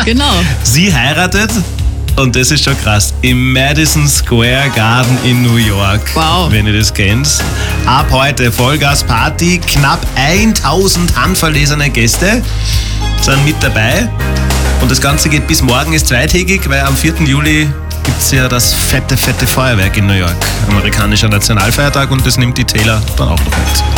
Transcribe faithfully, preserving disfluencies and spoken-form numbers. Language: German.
Genau. Sie heiratet, und das ist schon krass, im Madison Square Garden in New York. Wow. Wenn ihr das kennt. Ab heute Vollgas-Party, knapp tausend handverlesene Gäste sind mit dabei. Und das Ganze geht bis morgen, ist zweitägig, weil am vierten Juli gibt es ja das fette, fette Feuerwerk in New York. Amerikanischer Nationalfeiertag, und das nimmt die Taylor dann auch noch mit.